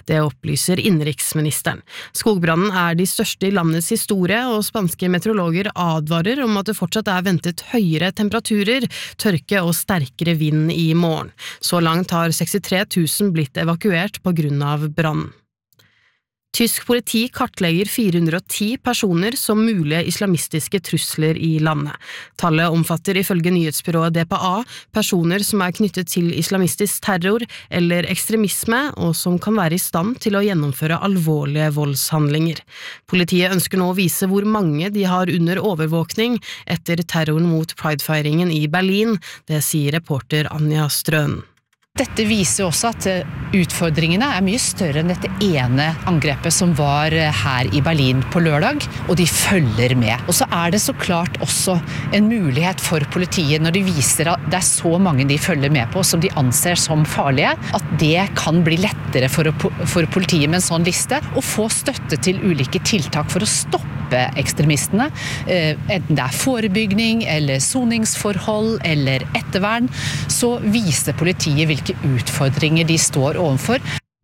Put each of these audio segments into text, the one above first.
Det opplyser innenriksministeren. Skogbrannen de største i landets historie, og spanske meteorologer advarer om at det fortsatt ventet høyere temperaturer, tørke og sterkere vind i morgen. Så langt har 63 000 blitt evakuert på grunn av brannen. Tysk politi kartlegger 410 personer som mulige islamistiske trusler i landet. Tallet omfatter ifølge nyhetsbyrået DPA personer som knyttet til islamistisk terror eller ekstremisme, og som kan være i stand til å gjennomføre alvorlige voldshandlinger. Politiet ønsker nå å vise hvor mange de har under overvåkning etter terroren mot Pride-feiringen i Berlin, det sier reporter Anja Strøen. Dette viser også at utfordringene mye større enn dette ene angrepet som var her i Berlin på lørdag, og de følger med. Og så det så klart også en mulighet for politiet når de viser at det så mange de følger med på som de anser som farlige, at det kan bli lettere for politiet med en sånn liste å få støtte til ulike tiltak for å stoppe ekstremistene, enten det forebygging eller soningsforhold eller ettervern, så viser politiet hvilke utfordringer de står overfor.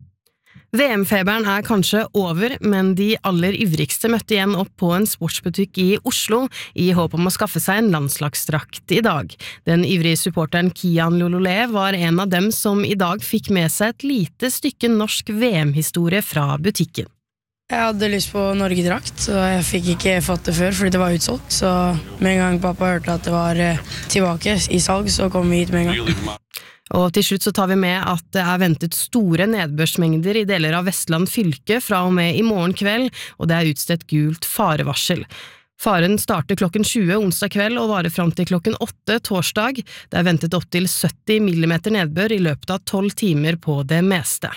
VM-feberen kanskje over, men de aller ivrigste møtte igjen opp på en sportsbutikk i Oslo i håp om å skaffe seg en landslagsdrakt i dag. Den ivrige supporteren Kian Lololé var en av dem som i dag fikk med seg et lite stykke norsk VM-historie fra butikken. Jeg hadde lyst på Norge-drakt, så jeg fikk ikke fått det før fordi det var utsolgt. Så med en gang pappa hørte at det var tilbake i salg, så kom vi hit med en gang. Og til slutt så tar vi med at det ventet store nedbørsmengder i deler av Vestland fylke fra og med i morgen kveld, og det utstedt gult farevarsel. Faren starter klokken 20 onsdag kveld og varer fram til klokken 8 torsdag. Det ventet opp til 70 millimeter nedbør i løpet av 12 timer på det meste.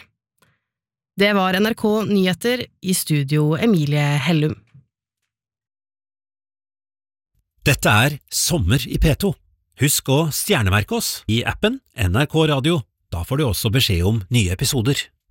Det var NRK Nyheter, i studio Emilie Hellum. Dette Sommer i P2. Husk å stjernemerke oss i appen NRK Radio. Da får du også beskjed om nye episoder.